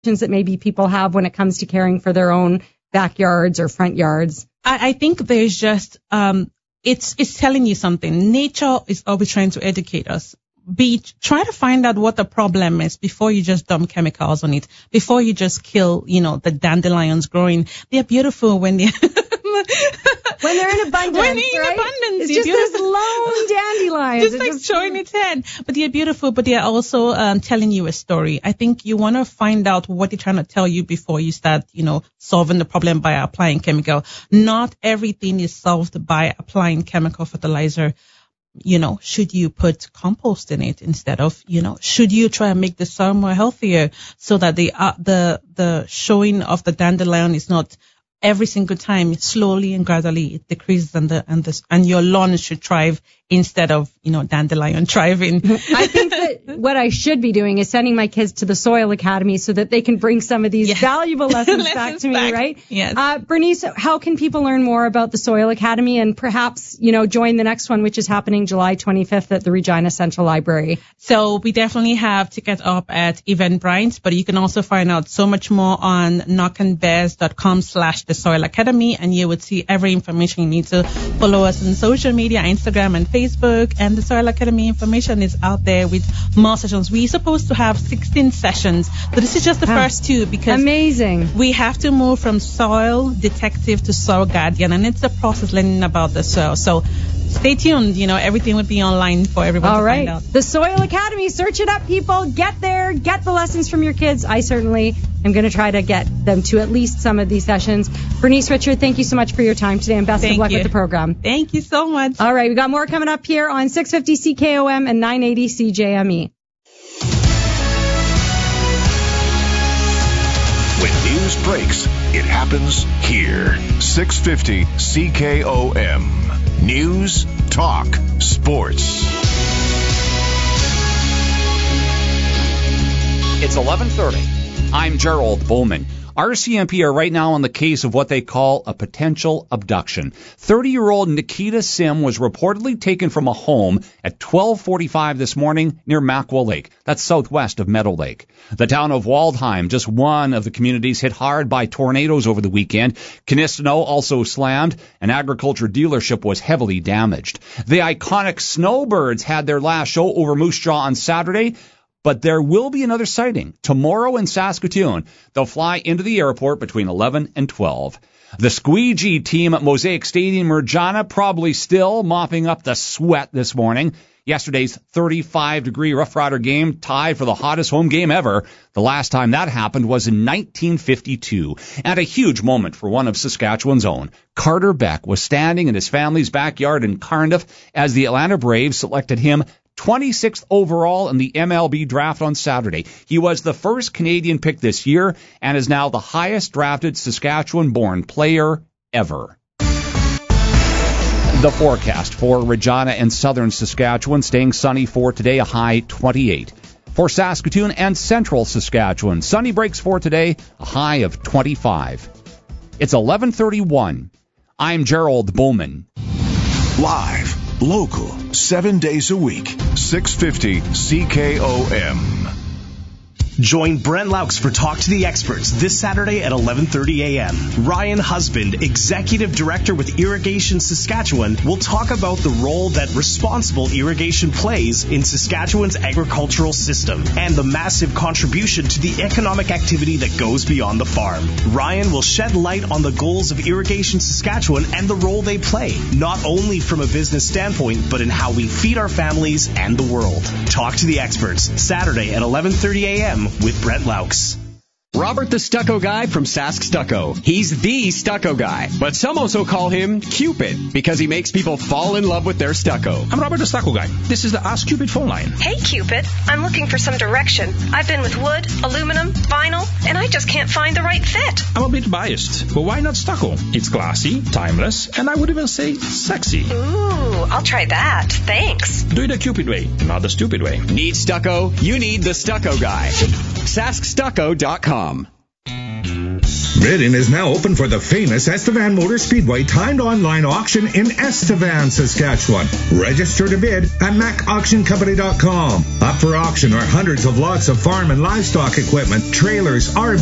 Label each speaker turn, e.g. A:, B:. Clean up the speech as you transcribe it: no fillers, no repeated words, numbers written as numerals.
A: that maybe people have when it comes to caring for their own backyards or front yards?
B: I think there's just, it's telling you something. Nature is always trying to educate us. Try to find out what the problem is before you just dump chemicals on it, before you just kill, the dandelions growing. They're beautiful when they're
A: when they're in abundance.
B: When they're in abundance.
A: It's just this lone dandelion.
B: Just like showing its head. But they're beautiful, but they're also telling you a story. I think you want to find out what they're trying to tell you before you start, solving the problem by applying chemical. Not everything is solved by applying chemical fertilizer. Should you put compost in it instead of, should you try and make the soil more healthier so that the showing of the dandelion is not every single time, slowly and gradually it decreases and your lawn should thrive instead of, dandelion thriving.
A: I think that what I should be doing is sending my kids to the Soil Academy so that they can bring some of these valuable lessons back to me, right?
B: Yes.
A: Bernice, how can people learn more about the Soil Academy and perhaps, join the next one, which is happening July 25th at the Regina Central Library?
B: So we definitely have tickets up at Eventbrite, but you can also find out so much more on knockanbears.com/the Soil Academy, and you would see every information you need to follow us on social media, Instagram and Facebook, and the Soil Academy information is out there with more sessions. We're supposed to have 16 sessions, but this is just the first two because
A: amazing.
B: We have to move from soil detective to soil guardian, and it's a process learning about the soil. So stay tuned. Everything would be online for everyone to find out.
A: The Soil Academy, search it up, people. Get there, get the lessons from your kids. I certainly am going to try to get them to at least some of these sessions. Bernice Richard, thank you so much for your time today, and best of luck with the program.
B: Thank you so much.
A: All right, we got more coming up here on 650 CKOM and 980 CJME.
C: When news breaks, it happens here. 650 CKOM. News, talk, sports.
D: It's 11:30. I'm Gerald Bowman. RCMP are right now on the case of what they call a potential abduction. 30-year-old Nikita Sim was reportedly taken from a home at 12:45 this morning near Mackwell Lake. That's southwest of Meadow Lake. The town of Waldheim, just one of the communities hit hard by tornadoes over the weekend. Canistano also slammed. An agriculture dealership was heavily damaged. The iconic Snowbirds had their last show over Moose Jaw on Saturday. But there will be another sighting tomorrow in Saskatoon. They'll fly into the airport between 11 and 12. The squeegee team at Mosaic Stadium in Regina probably still mopping up the sweat this morning. Yesterday's 35-degree Rough Rider game tied for the hottest home game ever. The last time that happened was in 1952. And a huge moment for one of Saskatchewan's own. Carter Beck was standing in his family's backyard in Cardiff as the Atlanta Braves selected him 26th overall in the MLB draft on Saturday. He was the first Canadian pick this year and is now the highest drafted Saskatchewan-born player ever. The forecast for Regina and southern Saskatchewan, staying sunny for today, a high 28. For Saskatoon and central Saskatchewan, sunny breaks for today, a high of 25. It's 11:31. I'm Gerald Bowman.
C: Live, local, 7 days a week, 650 CKOM.
E: Join Brent Laux for Talk to the Experts this Saturday at 11:30 a.m. Ryan Husband, Executive Director with Irrigation Saskatchewan, will talk about the role that responsible irrigation plays in Saskatchewan's agricultural system and the massive contribution to the economic activity that goes beyond the farm. Ryan will shed light on the goals of Irrigation Saskatchewan and the role they play, not only from a business standpoint, but in how we feed our families and the world. Talk to the Experts, Saturday at 11:30 a.m. with Brent Laux.
F: Robert the Stucco Guy from Sask Stucco. He's the stucco guy, but some also call him Cupid because he makes people fall in love with their stucco.
G: I'm Robert the Stucco Guy. This is the Ask Cupid phone line.
H: Hey Cupid, I'm looking for some direction. I've been with wood, aluminum, vinyl, and I just can't find the right fit.
G: I'm a bit biased, but why not stucco? It's classy, timeless, and I would even say sexy.
H: Ooh, I'll try that. Thanks.
G: Do it the Cupid way, not the stupid way.
F: Need stucco? You need the Stucco Guy. SaskStucco.com.
I: Bidding is now open for the famous Estevan Motor Speedway timed online auction in Estevan, Saskatchewan. Register to bid at macauctioncompany.com. Up for auction are hundreds of lots of farm and livestock equipment, trailers, RVs,